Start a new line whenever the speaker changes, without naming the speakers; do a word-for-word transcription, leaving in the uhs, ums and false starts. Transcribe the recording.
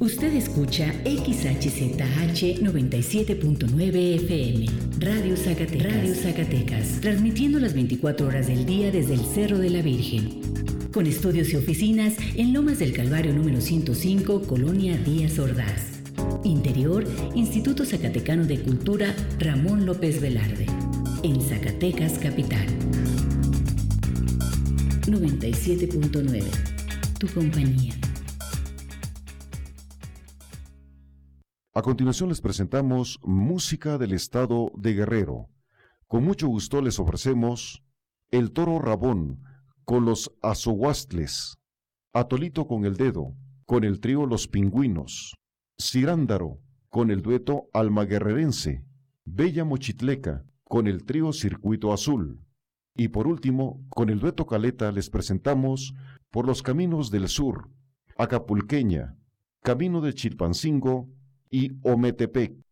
Usted escucha X H Z H noventa y siete punto nueve F M, Radio Zacatecas, Radio Zacatecas, transmitiendo las veinticuatro horas del día desde el Cerro de la Virgen, con estudios y oficinas en Lomas del Calvario número ciento cinco, Colonia Díaz Ordaz. Interior, Instituto Zacatecano de Cultura Ramón López Velarde, en Zacatecas Capital. noventa y siete punto nueve, tu compañía.
A continuación les presentamos música del estado de Guerrero. Con mucho gusto les ofrecemos El Toro Rabón con los Azoguastles, Atolito con el Dedo con el trío Los Pingüinos, Cirándaro con el dueto Almaguerrerense, Bella Mochitleca con el trío Circuito Azul. Y por último, con el dueto Caleta les presentamos Por los Caminos del Sur, Acapulqueña, Camino de Chilpancingo y Ometepec.